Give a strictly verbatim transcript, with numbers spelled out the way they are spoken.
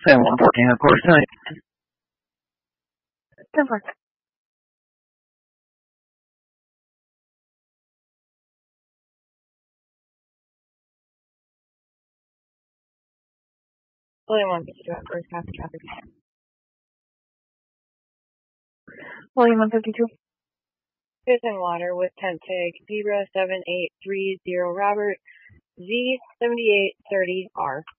Sam one fourteen, of course, tonight. ten four. William one fifty-two at first, half traffic. William one fifty-two. Fish and water with tent tag zebra seven eight three zero Robert Z seventy-eight thirty R.